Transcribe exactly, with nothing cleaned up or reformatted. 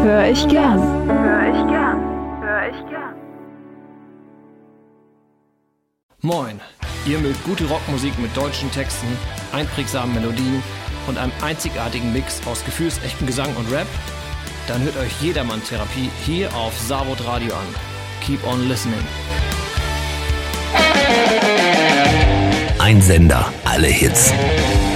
Hör ich gern. Hör ich gern. Hör ich gern. Moin, ihr mögt gute Rockmusik mit deutschen Texten, einprägsamen Melodien und einem einzigartigen Mix aus gefühlsechtem Gesang und Rap? Dann hört euch Jedermann Therapie hier auf Savod Radio an. Keep on listening. Ein Sender, alle Hits.